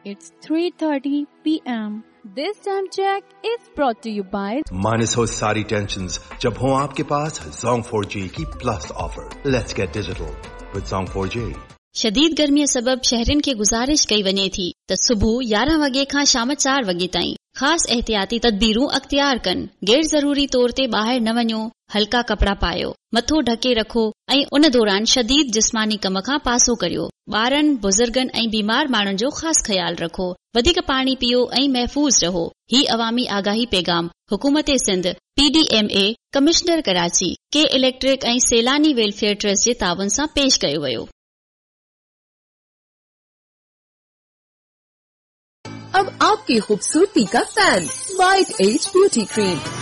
It's 3:30 p.m. This time check is brought to you by minus हो सारी tensions जब हो आपके पास Zong 4G की plus offer. Let's get digital with Zong 4G. शदीद गर्मीअ सबब शहरनि खे गुज़ारिश कई वञे थी त सुबुह 11 वॻे खां शाम 4 वॻे ताईं ख़ासि एहतियाती तदबीरूं अख़्तियार कनि. गैर ज़रूरी तौर ते ॿाहिरि न वञो, हल्का कपड़ा पायो, मथो ढके रखो ऐं उन दौरान शदीद जिस्मानी कम खां पासो करियो. ॿारनि, बुज़ुर्गनि ऐं बीमार माण्हुनि जो ख़ासि ख्याल रखो. वधीक पाणी पियो ऐं महफ़ूज़ रहो. ही अवामी आगाही पैगाम हुकूमत सिंध, PDMA, कमिश्नर कराची, के इलेक्ट्रिक ऐं सैलानी वेलफेयर ट्रस्ट जे तावन सां पेश कयो वियो. अब आपकी खूबसूरती का fan white age beauty cream